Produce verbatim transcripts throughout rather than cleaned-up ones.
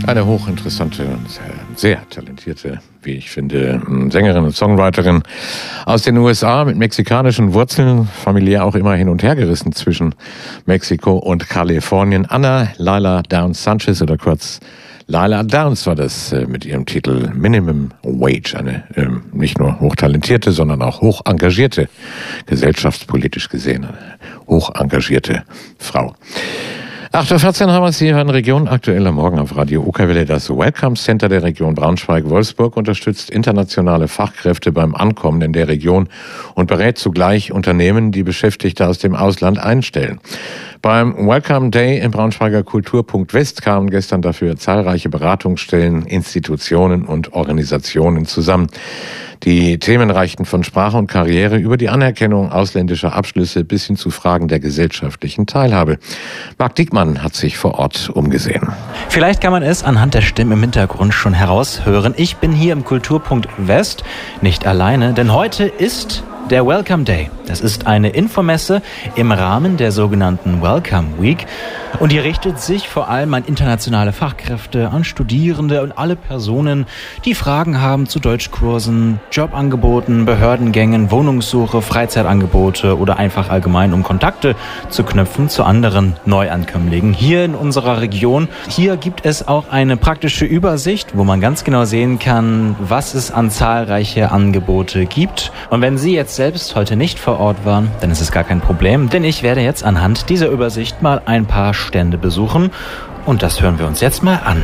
Eine hochinteressante und sehr talentierte, wie ich finde, Sängerin und Songwriterin aus den U S A mit mexikanischen Wurzeln, familiär auch immer hin und her gerissen zwischen Mexiko und Kalifornien. Ana Laila Downs Sanchez oder kurz Laila Downs war das äh, mit ihrem Titel Minimum Wage. Eine äh, nicht nur hochtalentierte, sondern auch hoch engagierte, gesellschaftspolitisch gesehen, hoch engagierte Frau. acht Uhr vierzehn haben wir es hier in Region aktuell am Morgen auf Radio Okerwelle. Das Welcome Center der Region Braunschweig-Wolfsburg unterstützt internationale Fachkräfte beim Ankommen in der Region und berät zugleich Unternehmen, die Beschäftigte aus dem Ausland einstellen. Beim Welcome Day im Braunschweiger Kulturpunkt West kamen gestern dafür zahlreiche Beratungsstellen, Institutionen und Organisationen zusammen. Die Themen reichten von Sprache und Karriere über die Anerkennung ausländischer Abschlüsse bis hin zu Fragen der gesellschaftlichen Teilhabe. Marc Diekmann hat sich vor Ort umgesehen. Vielleicht kann man es anhand der Stimmen im Hintergrund schon heraushören. Ich bin hier im Kulturpunkt West nicht alleine, denn heute ist der Welcome Day. Das ist eine Infomesse im Rahmen der sogenannten Welcome Week. Und die richtet sich vor allem an internationale Fachkräfte, an Studierende und alle Personen, die Fragen haben zu Deutschkursen, Jobangeboten, Behördengängen, Wohnungssuche, Freizeitangebote oder einfach allgemein, um Kontakte zu knüpfen zu anderen Neuankömmlingen hier in unserer Region. Hier gibt es auch eine praktische Übersicht, wo man ganz genau sehen kann, was es an zahlreiche Angebote gibt. Und wenn Sie jetzt selbst heute nicht vor Ort waren, dann ist es gar kein Problem, denn ich werde jetzt anhand dieser Übersicht mal ein paar Stände besuchen und das hören wir uns jetzt mal an.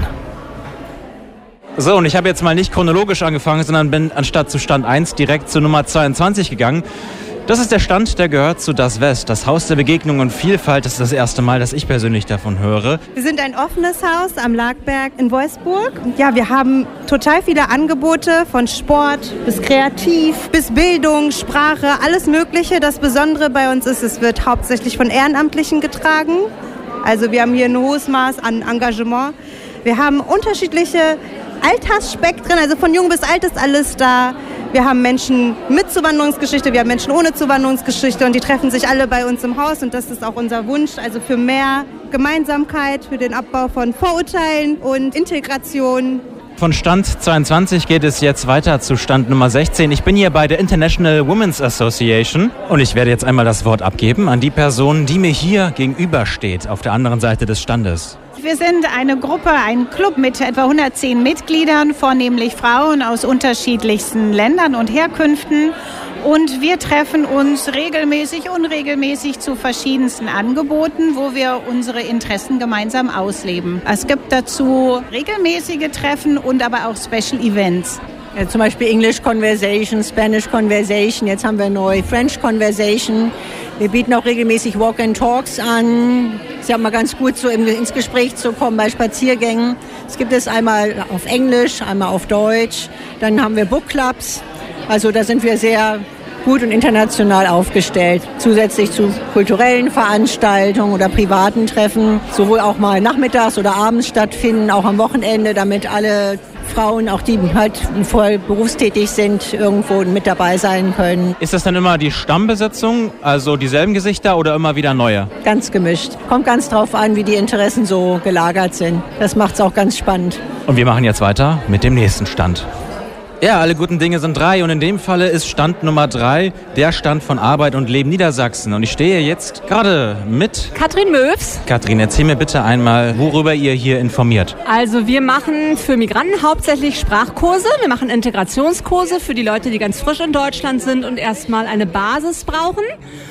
So, und ich habe jetzt mal nicht chronologisch angefangen, sondern bin anstatt zu Stand eins direkt zu Nummer zweiundzwanzig gegangen. Das ist der Stand, der gehört zu Das West, das Haus der Begegnung und Vielfalt. Das ist das erste Mal, dass ich persönlich davon höre. Wir sind ein offenes Haus am Lagberg in Wolfsburg. Ja, wir haben total viele Angebote, von Sport bis Kreativ, bis Bildung, Sprache, alles Mögliche. Das Besondere bei uns ist, es wird hauptsächlich von Ehrenamtlichen getragen. Also wir haben hier ein hohes Maß an Engagement. Wir haben unterschiedliche Altersspektren, also von jung bis alt ist alles da. Wir haben Menschen mit Zuwanderungsgeschichte, wir haben Menschen ohne Zuwanderungsgeschichte und die treffen sich alle bei uns im Haus und das ist auch unser Wunsch, also für mehr Gemeinsamkeit, für den Abbau von Vorurteilen und Integration. Von Stand zweiundzwanzig geht es jetzt weiter zu Stand Nummer sechzehn. Ich bin hier bei der International Women's Association und ich werde jetzt einmal das Wort abgeben an die Person, die mir hier gegenübersteht, auf der anderen Seite des Standes. Wir sind eine Gruppe, ein Club mit etwa hundertzehn Mitgliedern, vornehmlich Frauen aus unterschiedlichsten Ländern und Herkünften. Und wir treffen uns regelmäßig, unregelmäßig zu verschiedensten Angeboten, wo wir unsere Interessen gemeinsam ausleben. Es gibt dazu regelmäßige Treffen und aber auch Special Events. Ja, zum Beispiel English Conversation, Spanish Conversation, jetzt haben wir neu French Conversation. Wir bieten auch regelmäßig Walk-and-Talks an. Es ist ja mal ganz gut, so ins Gespräch zu kommen bei Spaziergängen. Es gibt es einmal auf Englisch, einmal auf Deutsch. Dann haben wir Bookclubs. Also da sind wir sehr gut und international aufgestellt. Zusätzlich zu kulturellen Veranstaltungen oder privaten Treffen, sowohl auch mal nachmittags oder abends stattfinden, auch am Wochenende, damit alle Frauen, auch die halt voll berufstätig sind, irgendwo mit dabei sein können. Ist das dann immer die Stammbesetzung, also dieselben Gesichter oder immer wieder neue? Ganz gemischt. Kommt ganz drauf an, wie die Interessen so gelagert sind. Das macht es auch ganz spannend. Und wir machen jetzt weiter mit dem nächsten Stand. Ja, alle guten Dinge sind drei und in dem Falle ist Stand Nummer drei der Stand von Arbeit und Leben Niedersachsen. Und ich stehe jetzt gerade mit Katrin Möws. Katrin, erzähl mir bitte einmal, worüber ihr hier informiert. Also wir machen für Migranten hauptsächlich Sprachkurse. Wir machen Integrationskurse für die Leute, die ganz frisch in Deutschland sind und erstmal eine Basis brauchen.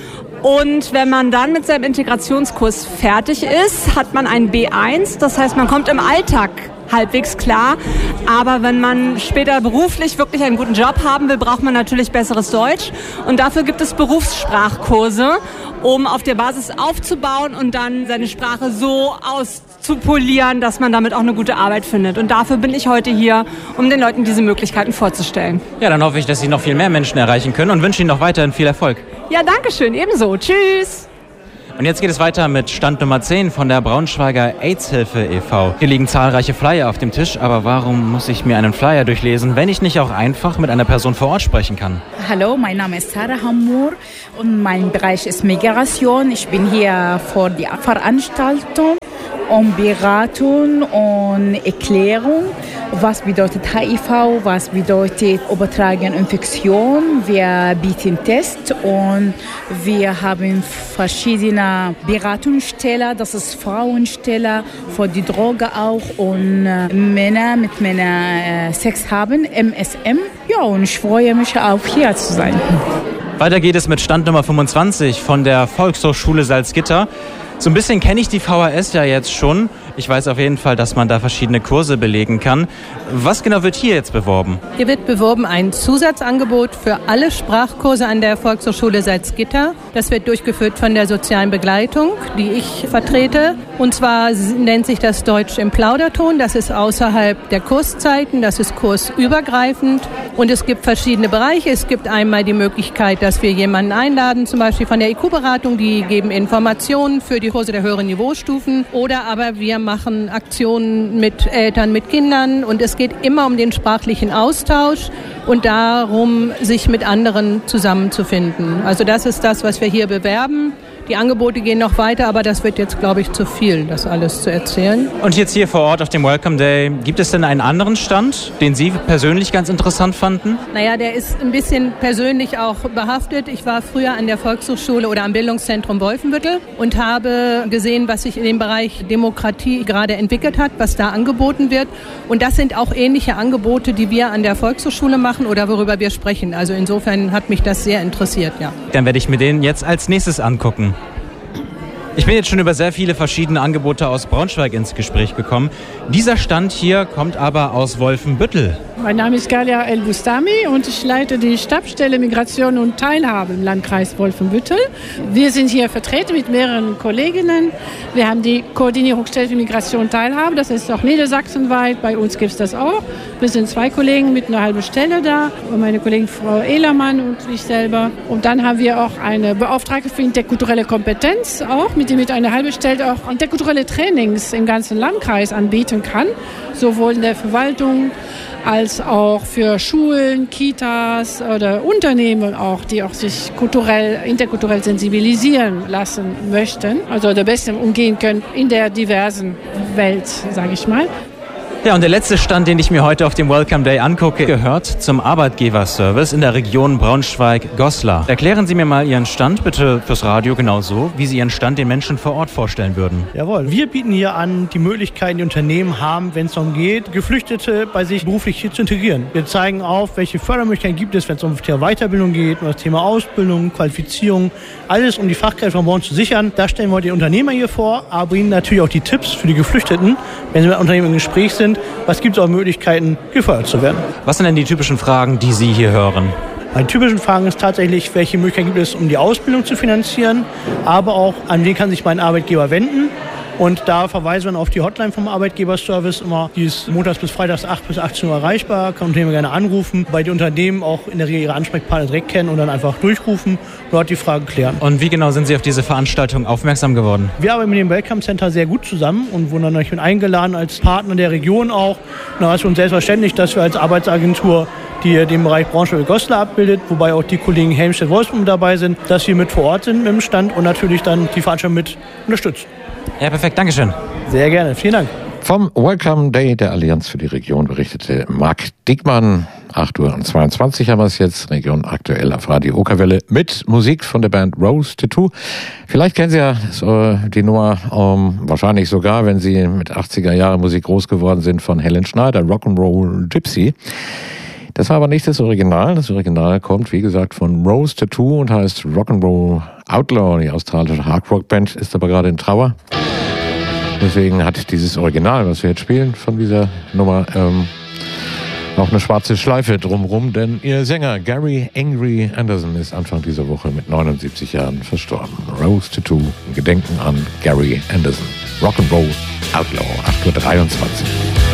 Und wenn man dann mit seinem Integrationskurs fertig ist, hat man ein B eins. Das heißt, man kommt im Alltag halbwegs klar. Aber wenn man später beruflich wirklich einen guten Job haben will, braucht man natürlich besseres Deutsch. Und dafür gibt es Berufssprachkurse, um auf der Basis aufzubauen und dann seine Sprache so auszupolieren, dass man damit auch eine gute Arbeit findet. Und dafür bin ich heute hier, um den Leuten diese Möglichkeiten vorzustellen. Ja, dann hoffe ich, dass Sie noch viel mehr Menschen erreichen können und wünsche Ihnen noch weiterhin viel Erfolg. Ja, danke schön. Ebenso. Tschüss. Und jetzt geht es weiter mit Stand Nummer zehn von der Braunschweiger AIDS-Hilfe e V Hier liegen zahlreiche Flyer auf dem Tisch, aber warum muss ich mir einen Flyer durchlesen, wenn ich nicht auch einfach mit einer Person vor Ort sprechen kann? Hallo, mein Name ist Sarah Hammour und mein Bereich ist Migration. Ich bin hier vor der Veranstaltung um Beratung und Erklärung. Was bedeutet H I V? Was bedeutet übertragene Infektion? Wir bieten Tests und wir haben verschiedene Beratungsstellen. Das ist Frauenstelle für die Droge auch und äh, Männer mit Männern äh, Sex haben, M S M. Ja, und ich freue mich auch hier zu sein. Weiter geht es mit Stand Nummer fünfundzwanzig von der Volkshochschule Salzgitter. So ein bisschen kenne ich die V H S ja jetzt schon. Ich weiß auf jeden Fall, dass man da verschiedene Kurse belegen kann. Was genau wird hier jetzt beworben? Hier wird beworben ein Zusatzangebot für alle Sprachkurse an der Volkshochschule Salzgitter. Das wird durchgeführt von der sozialen Begleitung, die ich vertrete. Und zwar nennt sich das Deutsch im Plauderton. Das ist außerhalb der Kurszeiten, das ist kursübergreifend. Und es gibt verschiedene Bereiche. Es gibt einmal die Möglichkeit, dass wir jemanden einladen, zum Beispiel von der I Q-Beratung, die geben Informationen für die Kurse der höheren Niveaustufen. Oder aber wir machen Aktionen mit Eltern, mit Kindern. Und es geht immer um den sprachlichen Austausch und darum, sich mit anderen zusammenzufinden. Also das ist das, was wir hier bewerben. Die Angebote gehen noch weiter, aber das wird jetzt, glaube ich, zu viel, das alles zu erzählen. Und jetzt hier vor Ort auf dem Welcome Day, gibt es denn einen anderen Stand, den Sie persönlich ganz interessant fanden? Naja, der ist ein bisschen persönlich auch behaftet. Ich war früher an der Volkshochschule oder am Bildungszentrum Wolfenbüttel und habe gesehen, was sich in dem Bereich Demokratie gerade entwickelt hat, was da angeboten wird. Und das sind auch ähnliche Angebote, die wir an der Volkshochschule machen oder worüber wir sprechen. Also insofern hat mich das sehr interessiert, ja. Dann werde ich mir den jetzt als nächstes angucken. Ich bin jetzt schon über sehr viele verschiedene Angebote aus Braunschweig ins Gespräch gekommen. Dieser Stand hier kommt aber aus Wolfenbüttel. Mein Name ist Galia El-Bustami und ich leite die Stabsstelle Migration und Teilhabe im Landkreis Wolfenbüttel. Wir sind hier vertreten mit mehreren Kolleginnen. Wir haben die Koordinierungsstelle für Migration und Teilhabe, das ist auch niedersachsenweit, bei uns gibt es das auch. Wir sind zwei Kollegen mit einer halben Stelle da, meine Kollegin Frau Ehlermann und ich selber. Und dann haben wir auch eine Beauftragte für interkulturelle Kompetenz, auch mit der mit einer halben Stelle auch interkulturelle Trainings im ganzen Landkreis anbieten kann, sowohl in der Verwaltung als auch für Schulen, Kitas oder Unternehmen auch, die auch sich kulturell, interkulturell sensibilisieren lassen möchten, also der besten umgehen können in der diversen Welt, sage ich mal. Ja, und der letzte Stand, den ich mir heute auf dem Welcome Day angucke, gehört zum Arbeitgeberservice in der Region Braunschweig-Goslar. Erklären Sie mir mal Ihren Stand bitte fürs Radio genauso, wie Sie Ihren Stand den Menschen vor Ort vorstellen würden. Jawohl, wir bieten hier an, die Möglichkeiten, die Unternehmen haben, wenn es darum geht, Geflüchtete bei sich beruflich hier zu integrieren. Wir zeigen auf, welche Fördermöglichkeiten gibt es, wenn es um das Thema Weiterbildung geht, um das Thema Ausbildung, Qualifizierung, alles um die Fachkräfte von morgen zu sichern. Da stellen wir die Unternehmer hier vor, aber ihnen natürlich auch die Tipps für die Geflüchteten, wenn sie mit Unternehmen im Gespräch sind. Was gibt es auch Möglichkeiten, gefördert zu werden? Was sind denn die typischen Fragen, die Sie hier hören? Die typischen Fragen ist tatsächlich, welche Möglichkeiten gibt es, um die Ausbildung zu finanzieren, aber auch, an wen kann sich mein Arbeitgeber wenden. Und da verweisen wir auf die Hotline vom Arbeitgeberservice immer. Die ist montags bis freitags acht bis achtzehn Uhr erreichbar. Kann Unternehmen gerne anrufen, weil die Unternehmen auch in der Regel ihre Ansprechpartner direkt kennen und dann einfach durchrufen und dort die Fragen klären. Und wie genau sind Sie auf diese Veranstaltung aufmerksam geworden? Wir arbeiten mit dem Welcome Center sehr gut zusammen und wurden dann mit eingeladen als Partner der Region auch. Und da ist für uns selbstverständlich, dass wir als Arbeitsagentur, die den Bereich Braunschweig-Goslar abbildet, wobei auch die Kollegen Helmstedt-Wolfsburg dabei sind, dass wir mit vor Ort sind mit dem Stand und natürlich dann die Veranstaltung mit unterstützen. Ja, perfekt. Dankeschön. Sehr gerne. Vielen Dank. Vom Welcome Day der Allianz für die Region berichtete Marc Diekmann. acht Uhr zweiundzwanzig haben wir es jetzt. Region aktuell auf Radio Okerwelle mit Musik von der Band Rose Tattoo. Vielleicht kennen Sie ja die Nummer, um, wahrscheinlich sogar, wenn Sie mit achtziger Jahre Musik groß geworden sind, von Helen Schneider, Rock'n'Roll Gypsy. Das war aber nicht das Original. Das Original kommt, wie gesagt, von Rose Tattoo und heißt Rock'n'Roll Outlaw. Die australische Hardrock-Band ist aber gerade in Trauer. Deswegen hat dieses Original, was wir jetzt spielen, von dieser Nummer ähm, auch eine schwarze Schleife drumrum, denn ihr Sänger Gary Angry Anderson ist Anfang dieser Woche mit neunundsiebzig Jahren verstorben. Rose Tattoo, ein Gedenken an Gary Anderson. Rock'n'Roll Outlaw, acht Uhr dreiundzwanzig.